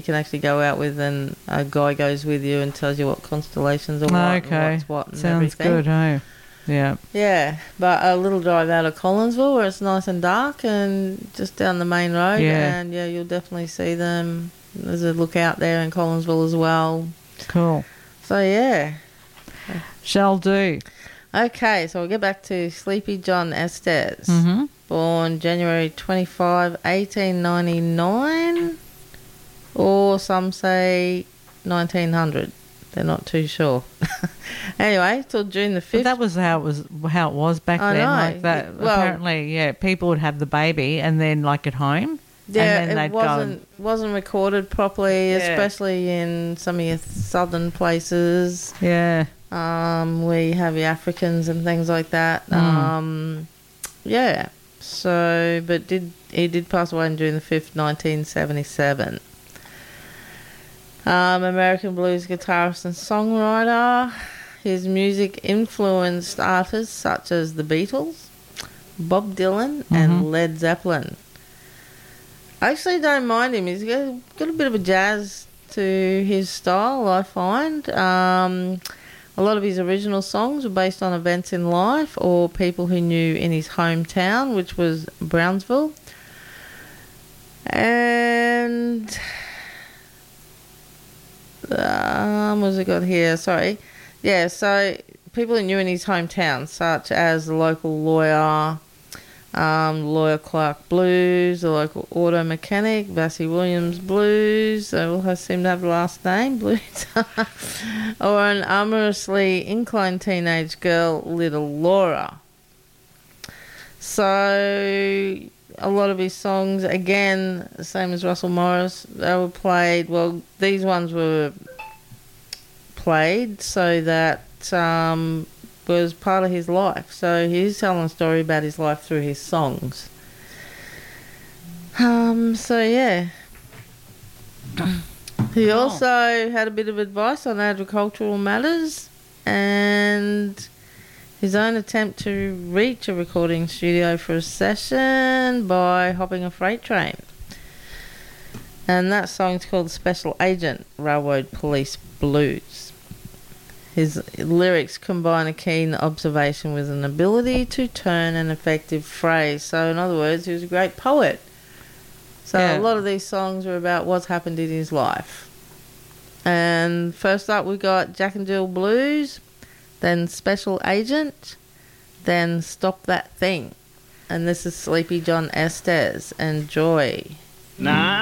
you can actually go out with, and a guy goes with you and tells you what constellations are what and what's what and Sounds everything. good, eh? Yeah. Yeah, but a little drive out of Collinsville where it's nice and dark and just down the main road. Yeah. And, yeah, you'll definitely see them. There's a lookout there in Collinsville as well. Cool. So, yeah. Shall do. Okay, so we'll get back to Sleepy John Estes. Mm-hmm. Born January 25, 1899, or some say 1900. They're not too sure. Anyway, till June the 5th. But that was how it was back I then. know. Like that. Well, apparently, yeah, people would have the baby and then like at home. yeah, and then it wasn't recorded properly, Yeah. especially in some of your southern places. Yeah. Where you have your Africans and things like that. Yeah. So, but he did pass away on June the 5th, 1977. American blues guitarist and songwriter. His music influenced artists such as the Beatles, Bob Dylan, and Led Zeppelin. I actually don't mind him. He's got a bit of a jazz to his style, I find. A lot of his original songs were based on events in life or people he knew in his hometown, which was Brownsville. And what has it got here? Sorry. Yeah, so people he knew in his hometown, such as the local lawyer, Lawyer Clark Blues, the local auto mechanic, Vassie Williams Blues, they all seem to have the last name, Blues, or an amorously inclined teenage girl, Little Laura. So a lot of his songs, again, same as Russell Morris, they were played, well, these ones were played so that was part of his life. So he's telling a story about his life through his songs. So yeah. He also had a bit of advice on agricultural matters and his own attempt to reach a recording studio for a session by hopping a freight train. And that song's called Special Agent, Railroad Police Blues. His lyrics combine a keen observation with an ability to turn an effective phrase. So, in other words, he was a great poet. So, Yeah. a lot of these songs are about what's happened in his life. And first up, we got Jack and Jill Blues, then Special Agent, then Stop That Thing. And this is Sleepy John Estes. Enjoy. Nah.